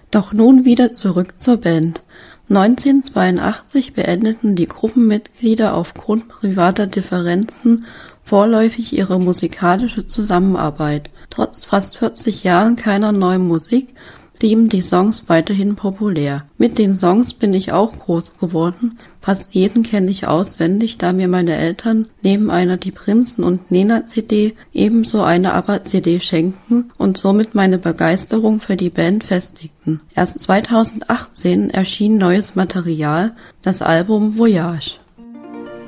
Doch nun wieder zurück zur Band. 1982 beendeten die Gruppenmitglieder aufgrund privater Differenzen vorläufig ihre musikalische Zusammenarbeit. Trotz fast 40 Jahren keiner neuen Musik blieben die Songs weiterhin populär. Mit den Songs bin ich auch groß geworden. Fast jeden kenne ich auswendig, da mir meine Eltern neben einer Die Prinzen und Nena CD ebenso eine ABBA CD schenkten und somit meine Begeisterung für die Band festigten. Erst 2018 erschien neues Material, das Album Voyage.